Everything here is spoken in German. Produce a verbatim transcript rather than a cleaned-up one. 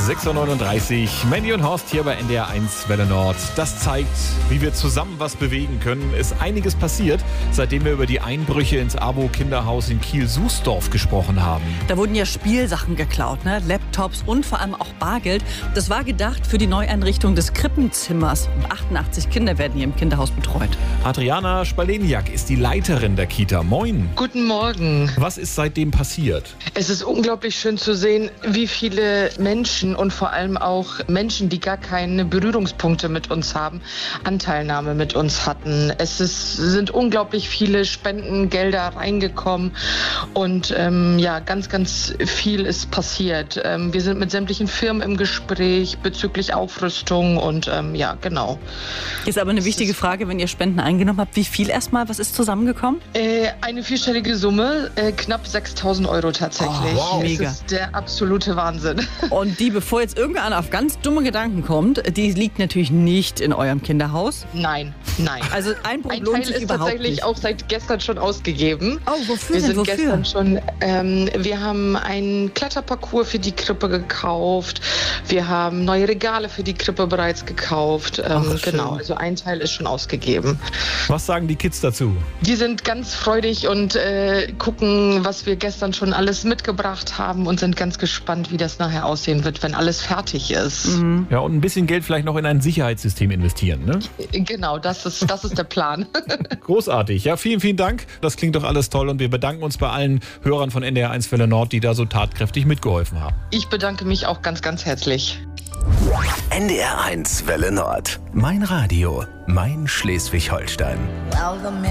sechs Uhr neununddreißig. Mandy und Horst hier bei N D R eins Welle Nord. Das zeigt, wie wir zusammen was bewegen können. Ist einiges passiert, seitdem wir über die Einbrüche ins AWO-Kinderhaus in Kiel-Susdorf gesprochen haben. Da wurden ja Spielsachen geklaut, ne? Laptops und vor allem auch Bargeld. Das war gedacht für die Neueinrichtung des Krippenzimmers. Und achtundachtzig Kinder werden hier im Kinderhaus betreut. Adriana Spaleniak ist die Leiterin der Kita. Moin. Guten Morgen. Was ist seitdem passiert? Es ist unglaublich schön zu sehen, wie viele Menschen und vor allem auch Menschen, die gar keine Berührungspunkte mit uns haben, Anteilnahme mit uns hatten. Es ist, sind unglaublich viele Spendengelder reingekommen und ähm, ja, ganz, ganz viel ist passiert. Ähm, wir sind mit sämtlichen Firmen im Gespräch bezüglich Aufrüstung und ähm, ja, genau. Ist aber eine wichtige Frage, wenn ihr Spenden eingenommen habt. Wie viel erstmal? Was ist zusammengekommen? Äh, eine vierstellige Summe, äh, knapp sechstausend Euro tatsächlich. Oh, wow. Mega. Das ist der absolute Wahnsinn. Und die, bevor jetzt irgendeiner auf ganz dumme Gedanken kommt, die liegt natürlich nicht in eurem Kinderhaus. Nein, nein. Also ein Bruch Ein lohnt Teil sich ist überhaupt tatsächlich nicht. auch seit gestern schon ausgegeben. Oh, wofür Wir denn? sind Wofür? gestern schon, ähm, wir haben einen Kletterparcours für die Krippe gekauft. Wir haben neue Regale für die Krippe bereits gekauft. Ähm, Ach, schön. genau, also ein Teil ist schon ausgegeben. Was sagen die Kids dazu? Die sind ganz freudig und äh, gucken, was wir gestern schon alles mitgebracht haben und sind ganz gespannt, wie das nachher aussehen wird, wenn alles fertig ist. Mhm. Ja, und ein bisschen Geld vielleicht noch in ein Sicherheitssystem investieren, ne? Genau, das ist, das ist der Plan. Großartig. Ja, vielen, vielen Dank. Das klingt doch alles toll und wir bedanken uns bei allen Hörern von N D R eins Welle Nord, die da so tatkräftig mitgeholfen haben. Ich bedanke mich auch ganz, ganz herzlich. N D R eins Welle Nord. Mein Radio, mein Schleswig-Holstein. Well, the